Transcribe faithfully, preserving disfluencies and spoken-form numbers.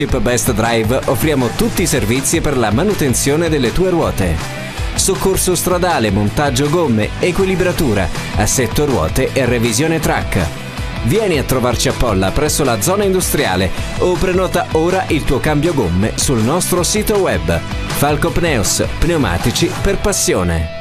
Best Drive offriamo tutti i servizi per la manutenzione delle tue ruote. Soccorso stradale, montaggio gomme, equilibratura, assetto ruote e revisione track. Vieni a trovarci a Polla presso la zona industriale o prenota ora il tuo cambio gomme sul nostro sito web. Falco Pneus, pneumatici per passione.